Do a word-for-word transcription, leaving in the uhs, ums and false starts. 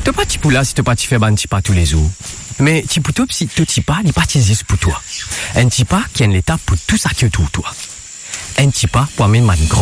T'as pas petit poula si t'as pas tu fais ban petit pas tous les jours. Mais petit poutou si tout petit pas, il pas t'existe pour toi. Un petit pas qui a une étape pour tout ça que tout toi. Un petit pas pour amener ma grande